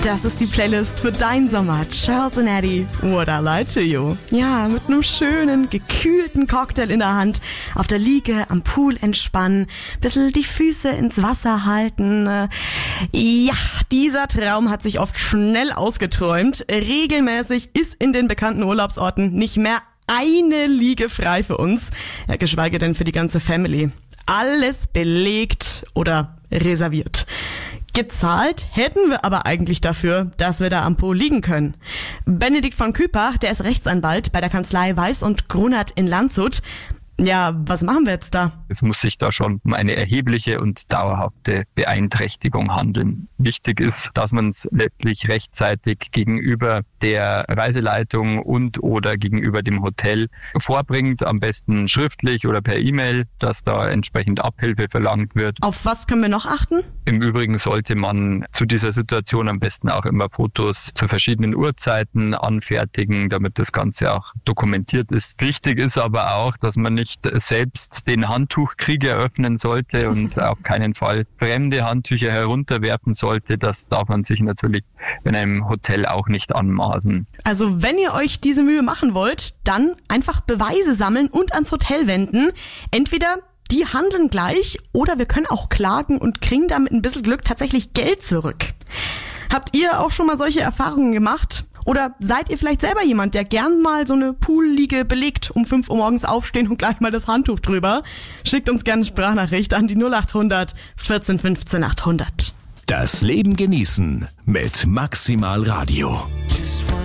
Das ist die Playlist für deinen Sommer. Charles & Eddie, Would I Lie to You? Ja, mit einem schönen, gekühlten Cocktail in der Hand, auf der Liege, am Pool entspannen, bisschen die Füße ins Wasser halten. Ja, dieser Traum hat sich oft schnell ausgeträumt. Regelmäßig ist in den bekannten Urlaubsorten nicht mehr eine Liege frei für uns, ja, geschweige denn für die ganze Family. Alles belegt oder reserviert. Gezahlt hätten wir aber eigentlich dafür, dass wir da am Pool liegen können. Benedikt von Küpach, der ist Rechtsanwalt bei der Kanzlei Weiß und Grunert in Landshut. Ja, was machen wir jetzt da? Es muss sich da schon um eine erhebliche und dauerhafte Beeinträchtigung handeln. Wichtig ist, dass man es letztlich rechtzeitig gegenüber der Reiseleitung und oder gegenüber dem Hotel vorbringt, am besten schriftlich oder per E-Mail, dass da entsprechend Abhilfe verlangt wird. Auf was können wir noch achten? Im Übrigen sollte man zu dieser Situation am besten auch immer Fotos zu verschiedenen Uhrzeiten anfertigen, damit das Ganze auch dokumentiert ist. Wichtig ist aber auch, dass man nicht selbst den Handtuchkrieg eröffnen sollte und auf keinen Fall fremde Handtücher herunterwerfen sollte. Das darf man sich natürlich in einem Hotel auch nicht anmaßen. Also wenn ihr euch diese Mühe machen wollt, dann einfach Beweise sammeln und ans Hotel wenden. Entweder die handeln gleich oder wir können auch klagen und kriegen da mit ein bisschen Glück tatsächlich Geld zurück. Habt ihr auch schon mal solche Erfahrungen gemacht? Oder seid ihr vielleicht selber jemand, der gern mal so eine Poolliege belegt, um 5 Uhr morgens aufstehen und gleich mal das Handtuch drüber? Schickt uns gerne eine Sprachnachricht an die 0800 14 15 800. Das Leben genießen mit Maximal Radio.